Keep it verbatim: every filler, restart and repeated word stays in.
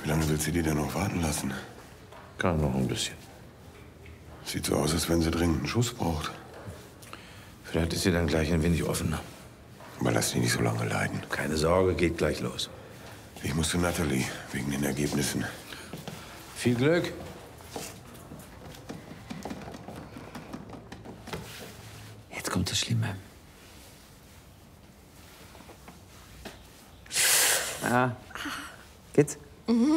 lange wird sie die denn noch warten lassen? Kann noch ein bisschen. Sieht so aus, als wenn sie dringend einen Schuss braucht. Vielleicht ist sie dann gleich ein wenig offener. Aber lass die nicht so lange leiden. Keine Sorge, geht gleich los. Ich muss zu Natalie, wegen den Ergebnissen. Viel Glück. Jetzt kommt das Schlimme. Ah, geht's? Mhm.